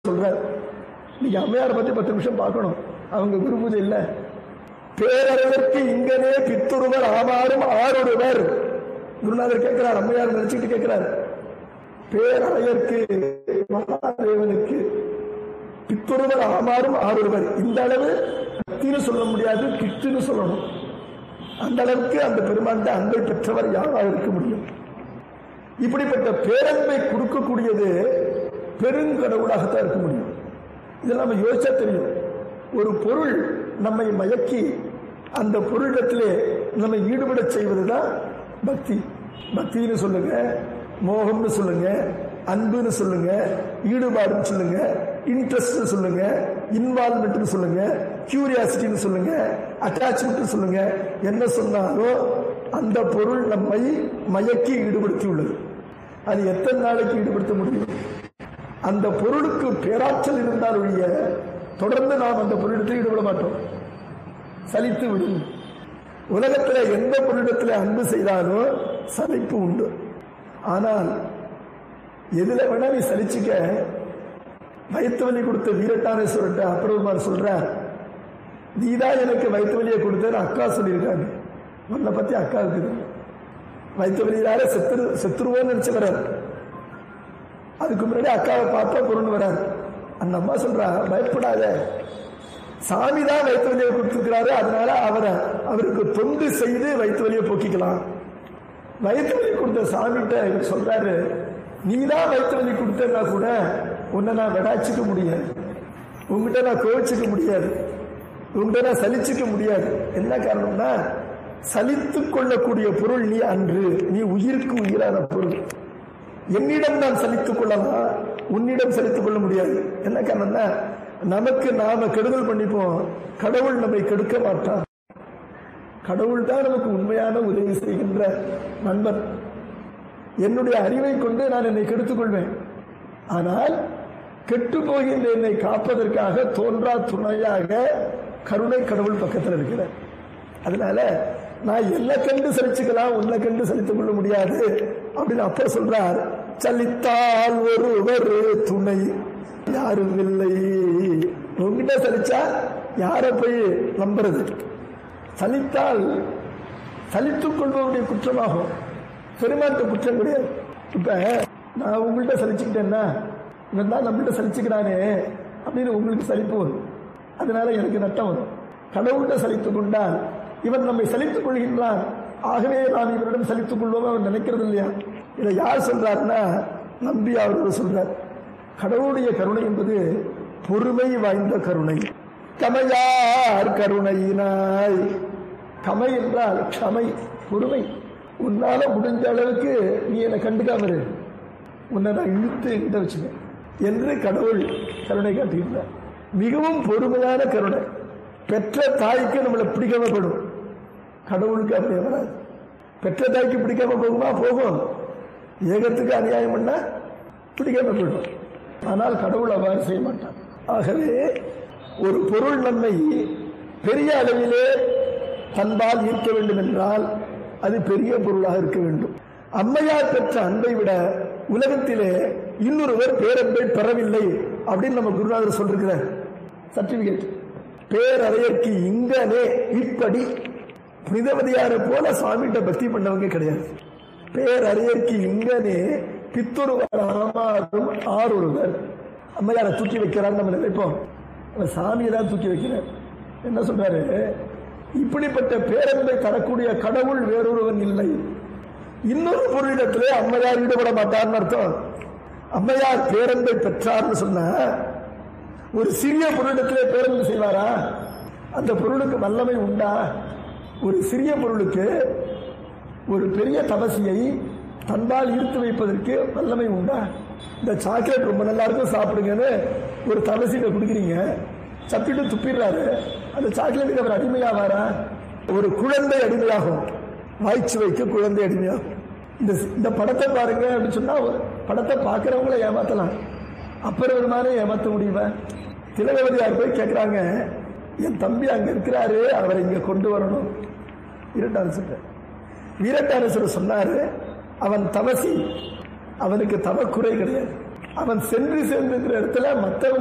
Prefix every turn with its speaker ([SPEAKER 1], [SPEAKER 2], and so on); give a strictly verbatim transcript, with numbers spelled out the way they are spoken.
[SPEAKER 1] சொல்றார். நீங்க அம்மையாரை பத்தி பத்து நிமிஷம் பார்க்கணும். அவங்க குரு பூஜை இல்ல. பேரறிஞருக்கு இங்கனே பித்துருவர் ஆமாறும் ஆறொருவர். குருநாதர் கேட்கிறார், அம்மையார் நினைச்சுட்டு கேட்கிறார். பேரறிஞருக்கு மகாதேவனுக்கு பித்துருவர் ஆமாறும் ஆறொருவர். இந்த அளவு பக்தின்னு சொல்ல முடியாது, பித்துன்னு சொல்லணும். அந்த அளவுக்கு அந்த பெருமாண்ட அன்பை பெற்றவர் யாராக இருக்க முடியும்? இப்படிப்பட்ட பேரன்பை கொடுக்கக்கூடியது பெருங்கடவுளாகத்தான் இருக்க முடியும். இதெல்லாம் நம்ம யோசிச்சா தெரியும். ஒரு பொருள் நம்மை மயக்கி அந்த பொருளிடத்திலே நம்மை ஈடுபட செய்வதுதான் பக்தி. பக்தின்னு சொல்லுங்க, மோகம்னு சொல்லுங்க, அன்புன்னு சொல்லுங்க, ஈடுபாடுன்னு சொல்லுங்க, இன்ட்ரெஸ்ட் சொல்லுங்க, இன்வால்வ்மெண்ட் சொல்லுங்க, கியூரியாசிட்டின்னு சொல்லுங்க, அட்டாச்மெண்ட் சொல்லுங்க. என்ன சொன்னாலும் அந்த பொருள் நம்மை மயக்கி ஈடுபடுத்தி உள்ளது. அது எத்தனை நாளைக்கு ஈடுபடுத்த முடியும்? அந்த பொருளுக்கு பேராற்றல் இருந்தால் ஒழிய தொடர்ந்து நாம் அந்த பொருளிடத்தில் ஈடுபட மாட்டோம், சலித்து விடும். உலகத்தில் எந்த பொருளிடத்தில் அன்பு செய்தாலும் சலிப்பு உண்டு. ஆனால் எதுல வேணா நீ சலிச்சுக்க. வயிற்று வலி கொடுத்த வீரட்டானேஸ்வரர்கிட்ட அப்புறம் சொல்றார், நீதான் எனக்கு வயிற்று வலியை கொடுத்த அக்கா சொல்லியிருக்காங்க. உன்னை பத்தி அக்கா இருக்குது. வயிற்று வலியார செத்துரு செத்துருவோன்னு நினைச்சு வர்றார். அதுக்கு முன்னாடி அக்காவை பார்த்தா பொருள் வராரு. அந்த அம்மா சொல்றா, பயப்படாத, சாமி தான் வயிற்று வலியை கொடுத்துருக்கிறாரு, அதனால அவரை அவருக்கு தொண்டு செய்து வயிற்று வலியை போக்கிக்கலாம். வயிற்று வலி கொடுத்த சாமிகிட்ட இவர் சொல்றாரு, நீ தான் வயிற்று வலி கொடுத்தா கூட உன்னை நான் விடாச்சிக்க முடியாது, உங்ககிட்ட நான் கோவிச்சுக்க முடியாது, உங்ககிட்ட நான் சலிச்சுக்க முடியாது. என்ன காரணம்னா, சலித்து கொள்ளக்கூடிய பொருள் நீ அன்று, நீ உயிருக்கு உயிரான பொருள். என்னிடம் நான் சலித்துக் கொள்ளலாம், உன்னிடம் சலித்துக் கொள்ள முடியாது. என்ன காரணம்னா, நமக்கு நாம கெடுதல் பண்ணிப்போம், கடவுள் நம்மை கெடுக்க மாட்டான். கடவுள் தான் நமக்கு உண்மையான உதவி செய்கின்ற நண்பன். என்னுடைய அறிவை கொண்டு நான் என்னை கெடுத்துக் கொள்வேன். ஆனால் கெட்டு போகின்ற என்னை காப்பதற்காக தோன்றா துணையாக கருணை கடவுள் பக்கத்தில் இருக்கிறார். அதனால நான் என்ன கண்டு சலிச்சுக்கலாம், உன்னை கண்டு சலித்துக் கொள்ள முடியாது அப்படின்னு அப்ப சொல்றார். சலித்தால் ஒருவர் துணை யாரும் இல்லை. உங்ககிட்ட சலிச்சா யார போய் நம்புறது? சலித்தால் சலித்துக் கொள்வதுடைய குற்றமாகும், பெருமாட்ட குற்றம் கிடையாது. இப்ப நான் உங்கள்கிட்ட சலிச்சுக்கிட்டேன்னா, இவன் தான் நம்மள்கிட்ட சலிச்சுக்கிறானே அப்படின்னு உங்களுக்கு சலிப்பு வரும், அதனால எனக்கு நட்டம் வரும். கடவுள்கிட்ட சலித்துக் கொண்டால் இவன் நம்மை சலித்துக் கொள்கின்றான், ஆகவே நாம் இவரிடம் சலித்துக் கொள்வோம் அவன் நினைக்கிறது இல்லையா? இதை யார் சொல்றாருன்னா, நம்பி அவர்கள் சொல்றார். கடவுளுடைய கருணை என்பது பொறுமை வாய்ந்த கருணை. கமையார் கருணையினாய். கமை என்றால் க்ஷமை, பொறுமை. உன்னால முடிஞ்ச அளவுக்கு நீ என்னை கண்டுக்காம இரு, உன்னை நான் இழுத்து என்கிட்ட வச்சுக்க என்று கடவுள் கருணை காட்டுகின்றார். மிகவும் பொறுமையான கருணை. பெற்ற தாய்க்கு நம்மளை பிடிக்காம போடும், கடவுளுக்கு அப்படி வராது. பெற்ற தாய்க்கு பிடிக்காம போகுமா? போகும். ஏகத்துக்கு அநியாயம் பண்ணா பிடிக்காம போயிடும். ஆனால் கடவுள் அவ்வாறு செய்ய மாட்டான். ஆகவே ஒரு பொருள் நம்மை பெரிய அளவிலே தன்பால் ஈர்க்க வேண்டும் என்றால் அது பெரிய பொருளாக இருக்க வேண்டும். அம்மையார் பெற்ற அன்பை விட உலகத்திலே இன்னொருவர் பேரன்பை பெறவில்லை அப்படின்னு நம்ம குருநாதர் சொல்லிருக்கிறார். சர்டிபிகேட். பேரறையற்கு இங்கனே இப்படி புனிதவதியார போல சுவாமிகிட்ட பக்தி பண்ணவங்க கிடையாது. பேரறையற்கு இங்கனே பித்துருவர் ஆமாறும் ஆறொருவர். அம்மையாரை தூக்கி வைக்கிறார் நம்ம நினைப்போம், சாமியெல்லாம் தூக்கி வைக்கிறார். என்ன சொல்றாரு? இப்படிப்பட்ட பேரன்பை தரக்கூடிய கடவுள் வேறொருவன் இல்லை. இன்னொரு பொருளிடத்திலே அம்மையார் ஈடுபட மாட்டார்னு அர்த்தம். அம்மையார் பேரன்பை பெற்றார்னு சொன்னா ஒரு சிறிய பொருளிடத்திலே பேரன்பு செய்வாரா? அந்த பொருளுக்கு வல்லமை உண்டா? ஒரு சிறிய பொருளுக்கு ஒரு பெரிய தபசியை தன்பால் ஈர்த்து வைப்பதற்கு வல்லமை உண்டா? இந்த சாக்லேட் ரொம்ப நல்லா இருக்கும் சாப்பிடுங்கன்னு ஒரு தபசியில குடிக்கிறீங்க, சப்பிட்டு துப்பிடுறாரு, அந்த சாக்லேட்டுக்கு அவர் அடிமையாவாரா? ஒரு குழந்தை அடிமையாகும், வாய்ச்சி வைக்க குழந்தை அடிமையாகும். இந்த இந்த படத்தை பாருங்க அப்படின்னு சொன்னா படத்தை பார்க்கிறவங்கள ஏமாத்தலாம், அப்பறவருமானே ஏமாத்த முடியுமா? திலகவதியார் போய் கேட்கிறாங்க, என் தம்பி அங்க இருக்கிறாரு, அவரை இங்க கொண்டு வரணும். வீரட்டானேஸ்வரர் வீரட்டானேஸ்வரர் சொன்னாரு, அவன் தவசி, அவனுக்கு தவக்குறை கிடையாது. அவன் சென்று சேர்ந்திருக்கிற இடத்துல மற்றவங்க